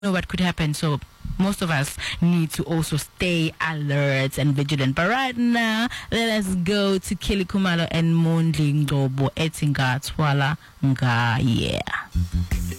know what could happen. So most of us need to also stay alert and vigilant. But right now, let us go to Kelly Khumalo and Mondli Ngcobo ethi ngathwala nga yeah.